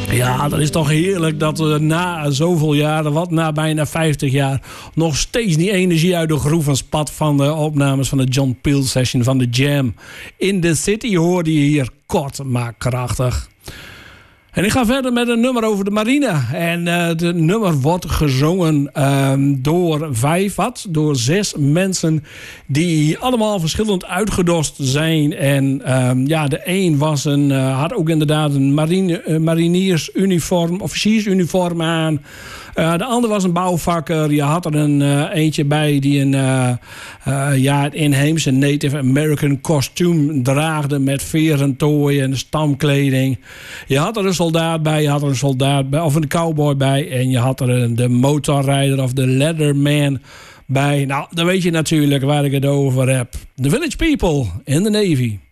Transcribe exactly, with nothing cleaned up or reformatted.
Ja, dat is toch heerlijk dat we na zoveel jaren, wat na bijna vijftig jaar, nog steeds die energie uit de groeven spat van de opnames van de John Peel Session van de Jam. In the City hoorde je hier kort maar krachtig. En ik ga verder met een nummer over de marine. En uh, het nummer wordt gezongen uh, door vijf, wat? Door zes mensen die allemaal verschillend uitgedost zijn. En uh, ja, de een was een, uh, had ook inderdaad een marine, uh, mariniersuniform, officiersuniform aan. Uh, de ander was een bouwvakker. Je had er een uh, eentje bij die een uh, uh, ja, het inheemse Native American kostuum draagde met veren, tooien en stamkleding. Je had er een soldaat bij, je had er een soldaat bij, of een cowboy bij. En je had er een, de motorrijder of de leatherman bij. Nou, dan weet je natuurlijk waar ik het over heb. The Village People in the Navy.